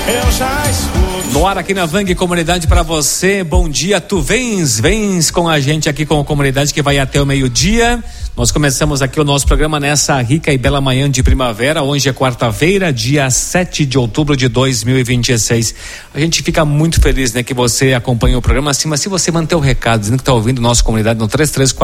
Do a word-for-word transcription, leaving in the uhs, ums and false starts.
eu já escuto. No ar aqui na Vang Comunidade para você, bom dia, tu vens, vens com a gente aqui com a comunidade que vai até o meio-dia. Nós começamos aqui o nosso programa nessa rica e bela manhã de primavera. Hoje é quarta-feira, dia sete de outubro de dois mil e vinte e seis. A gente fica muito feliz, né, que você acompanha o programa assim, mas se você manter o recado, dizendo que está ouvindo nossa comunidade no três três